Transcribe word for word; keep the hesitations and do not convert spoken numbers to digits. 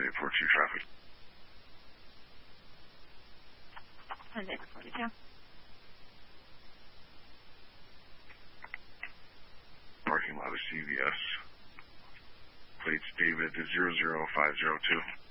eight four two traffic. ten eight forty-two. Parking lot of C V S. Plates David zero zero five zero two.